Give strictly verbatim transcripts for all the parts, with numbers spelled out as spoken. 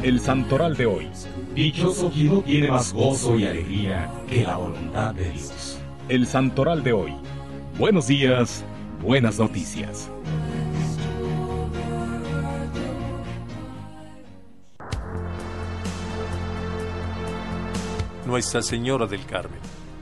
El santoral de hoy. Dichoso quien no tiene más gozo y alegría que la voluntad de Dios. El santoral de hoy. Buenos días, buenas noticias. Nuestra Señora del Carmen.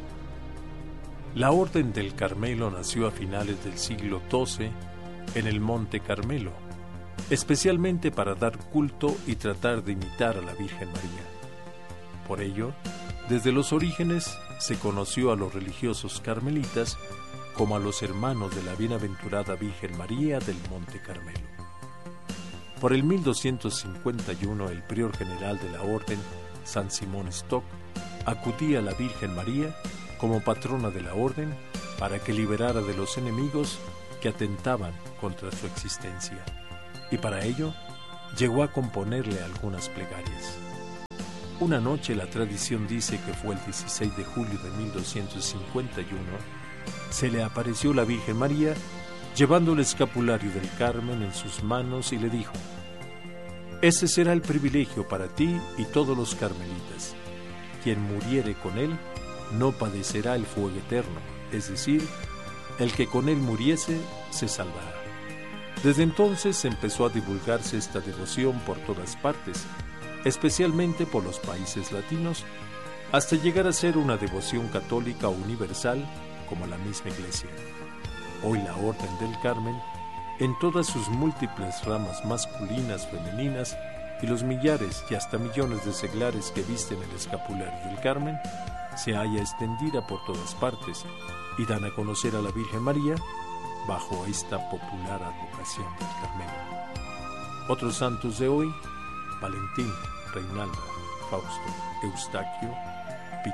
La Orden del Carmelo nació a finales del siglo doce en el Monte Carmelo, especialmente para dar culto y tratar de imitar a la Virgen María. Por ello, desde los orígenes se conoció a los religiosos carmelitas como a los hermanos de la bienaventurada Virgen María del Monte Carmelo. Por el mil doscientos cincuenta y uno, el prior general de la Orden, San Simón Stock, acudía a la Virgen María como patrona de la Orden para que liberara de los enemigos que atentaban contra su existencia, y para ello llegó a componerle algunas plegarias. Una noche, la tradición dice que fue el dieciséis de julio de mil doscientos cincuenta y uno, se le apareció la Virgen María llevando el escapulario del Carmen en sus manos y le dijo: «Ese será el privilegio para ti y todos los carmelitas. Quien muriere con él no padecerá el fuego eterno, es decir, el que con él muriese se salvará». Desde entonces empezó a divulgarse esta devoción por todas partes, especialmente por los países latinos, hasta llegar a ser una devoción católica universal como la misma Iglesia. Hoy la Orden del Carmen, en todas sus múltiples ramas masculinas, femeninas y los millares y hasta millones de seglares que visten el escapulario del Carmen, se halla extendida por todas partes y dan a conocer a la Virgen María bajo esta popular advocación del Carmelo. Otros santos de hoy: Valentín, Reinalda, Fausto, Eustaquio,